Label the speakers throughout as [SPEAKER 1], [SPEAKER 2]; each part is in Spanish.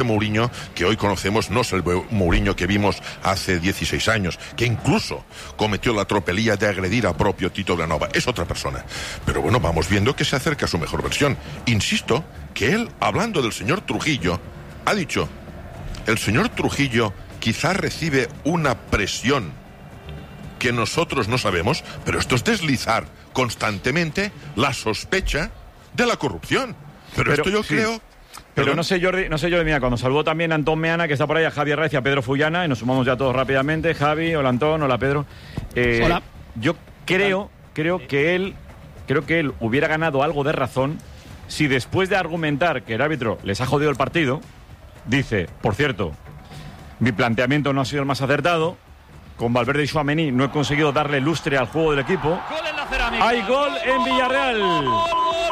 [SPEAKER 1] Mourinho que hoy conocemos no es el Mourinho que vimos hace 16 años, que incluso cometió la tropelía de agredir a propio Tito Vilanova. Es otra persona. Pero bueno, vamos viendo que se acerca a su mejor versión. Insisto que él, hablando del señor Trujillo, ha dicho: el señor Trujillo quizás recibe una presión que nosotros no sabemos, pero esto es deslizar constantemente la sospecha de la corrupción. Pero esto yo creo...
[SPEAKER 2] Pero no sé, Jordi, mira, cuando saludó también a Antón Meana, que está por ahí, a Javier Rez y a Pedro Fullana, y nos sumamos ya todos rápidamente. Javi, hola Antón, hola Pedro.
[SPEAKER 3] Hola.
[SPEAKER 2] Yo creo que él hubiera ganado algo de razón si después de argumentar que el árbitro les ha jodido el partido, dice: por cierto, mi planteamiento no ha sido el más acertado, con Valverde y Tchouaméni no he conseguido darle lustre al juego del equipo.
[SPEAKER 3] Gol en la Cerámica.
[SPEAKER 2] Hay gol en Villarreal.
[SPEAKER 3] Gol.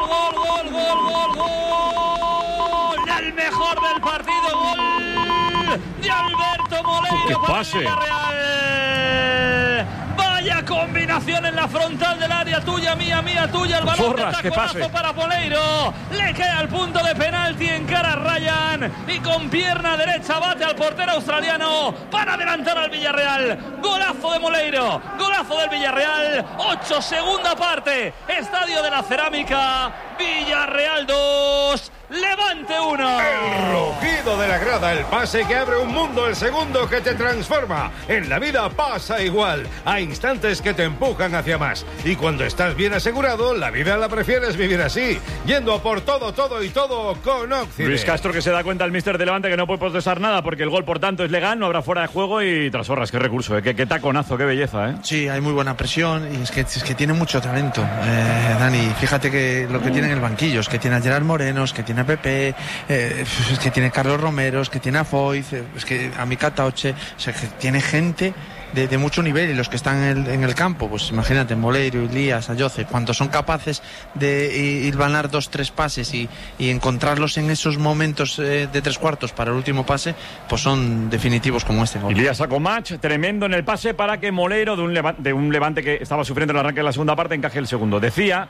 [SPEAKER 3] El mejor del partido. Gol de Alberto Moleiro.
[SPEAKER 2] ¡Qué
[SPEAKER 3] para
[SPEAKER 2] pase!
[SPEAKER 3] Villarreal. Vaya combinación en la frontal del área, tuya, mía, tuya. El balón
[SPEAKER 2] Zorras,
[SPEAKER 3] de
[SPEAKER 2] qué pase.
[SPEAKER 3] taconazo para Moleiro. Le queda el punto de penalti en cara a Ryan. Y con pierna derecha bate al portero australiano para adelantar al Villarreal. Golazo de Moleiro. Golazo del Villarreal. 8, segunda parte. Estadio de la Cerámica. Villarreal 2. Levante 1.
[SPEAKER 4] El rugido de la grada, el pase que abre un mundo, el segundo que te transforma. En la vida pasa igual. Hay instantes que te empujan hacia más. Y cuando estás bien asegurado, la vida la prefieres vivir así. Yendo a por todo y todo con Occident.
[SPEAKER 2] Luis Castro, que se da cuenta el míster de Levante que no puede protestar nada porque el gol, por tanto, es legal, no habrá fuera de juego. Y tras Horras, qué recurso, qué taconazo, qué belleza, ¿eh?
[SPEAKER 5] Sí, hay muy buena presión y es que tiene mucho talento, Dani. Fíjate que lo que tiene en el banquillo es que tiene a Gerard Morenos, que tiene a Pepe, es que tiene a Carlos Romero, es que tiene a Foyz, es que a Mika Tauche, o sea, que tiene gente de mucho nivel, y los que están en el campo, pues imagínate, Moleiro, Elías, Ayoce, cuantos son capaces de hilvanar 2-3 pases y encontrarlos en esos momentos de 3/4 para el último pase, pues son definitivos como este gol.
[SPEAKER 2] Elías sacó match tremendo en el pase para que Moleiro, de un Levante que estaba sufriendo el arranque de la segunda parte, encaje el segundo. Decía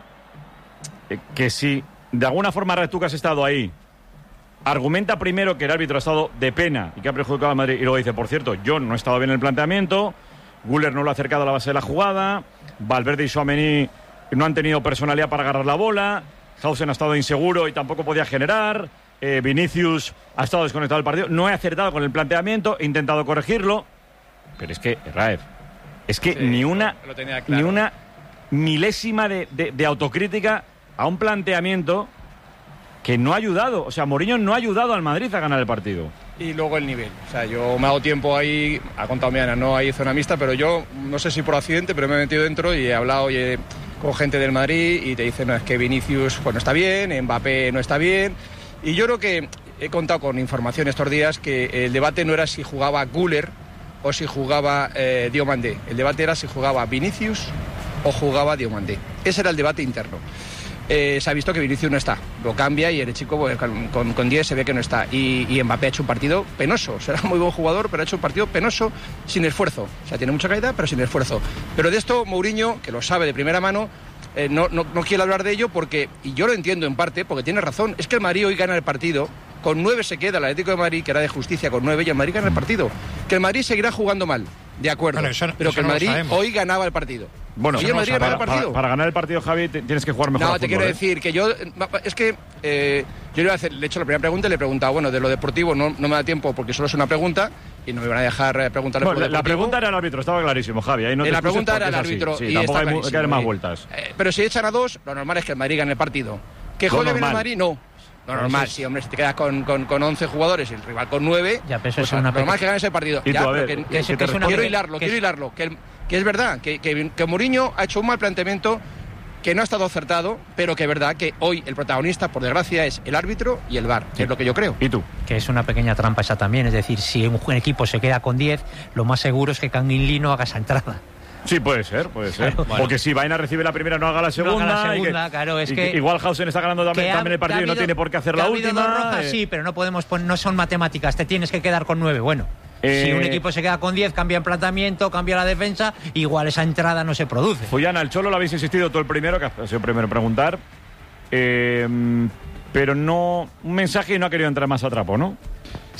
[SPEAKER 2] que si de alguna forma, Red, tú que has estado ahí, argumenta primero que el árbitro ha estado de pena y que ha perjudicado a Madrid, y luego dice: por cierto, yo no he estado bien en el planteamiento, Güler no lo ha acercado a la base de la jugada, Valverde y Tchouaméni no han tenido personalidad para agarrar la bola, Hausen ha estado inseguro y tampoco podía generar, Vinicius ha estado desconectado del partido, no he acertado con el planteamiento, he intentado corregirlo, pero es que, Raef, es que ni una milésima de autocrítica a un planteamiento que no ha ayudado. O sea, Mourinho no ha ayudado al Madrid a ganar el partido.
[SPEAKER 6] Y luego el nivel. O sea, yo me ha dado tiempo ahí, ha contado Miana, no hay zona mixta, pero yo, no sé si por accidente, pero me he metido dentro y he hablado con gente del Madrid y te dicen: no, es que Vinicius pues no está bien, Mbappé no está bien. Y yo creo que he contado con información estos días que el debate no era si jugaba Güler o si jugaba Diomandé. El debate era si jugaba Vinicius o jugaba Diomandé. Ese era el debate interno. Se ha visto que Vinicius no está, lo cambia y el chico pues, con 10 se ve que no está, y Mbappé ha hecho un partido penoso, será muy buen jugador, pero ha hecho un partido penoso sin esfuerzo, o sea, tiene mucha calidad pero sin esfuerzo. Pero de esto Mourinho, que lo sabe de primera mano, no quiere hablar de ello porque, y yo lo entiendo en parte, porque tiene razón, es que el Madrid hoy gana el partido, con 9 se queda el Atlético de Madrid, que era de justicia, con 9, y el Madrid gana el partido, que el Madrid seguirá jugando mal, de acuerdo, bueno, pero que el Madrid hoy ganaba el partido.
[SPEAKER 2] Bueno,
[SPEAKER 6] el Madrid ganaba el partido.
[SPEAKER 2] Para ganar el partido, Javi, tienes que jugar mejor.
[SPEAKER 6] No,
[SPEAKER 2] al
[SPEAKER 6] te
[SPEAKER 2] fútbol,
[SPEAKER 6] quiero decir que yo, es que yo le he hecho la primera pregunta y le he preguntado, bueno, de lo deportivo no me da tiempo porque solo es una pregunta y no me van a dejar preguntarle por
[SPEAKER 2] la pregunta era al árbitro, estaba clarísimo, Javi. Ahí no te
[SPEAKER 6] la pregunta era al árbitro
[SPEAKER 2] sí,
[SPEAKER 6] y
[SPEAKER 2] tampoco
[SPEAKER 6] está
[SPEAKER 2] hay que dar más vueltas.
[SPEAKER 6] Pero si echan a 2, lo normal es que el Madrid gane el partido. ¿Que juegue bien el Madrid? No. Lo normal, sí, hombre, si te quedas con 11 jugadores y el rival con 9,
[SPEAKER 7] ya, pues
[SPEAKER 6] es una normal que ganes el partido.
[SPEAKER 2] Ya,
[SPEAKER 6] tú, quiero hilarlo, que es verdad, que Mourinho ha hecho un mal planteamiento, que no ha estado acertado, pero que es verdad que hoy el protagonista, por desgracia, es el árbitro y el VAR, que es lo que yo creo.
[SPEAKER 2] ¿Y tú?
[SPEAKER 7] Que es una pequeña trampa esa también, es decir, si un equipo se queda con 10, lo más seguro es que Kangin Lee no haga esa entrada.
[SPEAKER 2] Sí, puede ser.
[SPEAKER 7] Claro,
[SPEAKER 2] porque si Vaina recibe la primera, no haga la segunda.
[SPEAKER 7] No haga la segunda, claro, es que
[SPEAKER 2] igual Hausen está ganando también el partido y no tiene por qué hacer la última.
[SPEAKER 7] Dos rojas, sí, pero no podemos no son matemáticas, te tienes que quedar con 9. Bueno, si un equipo se queda con 10, cambia el planteamiento, cambia la defensa, igual esa entrada no se produce.
[SPEAKER 2] Fullana, el Cholo lo habéis insistido todo el primero, que ha sido el primero en preguntar. Pero no, un mensaje y no ha querido entrar más a trapo, ¿no?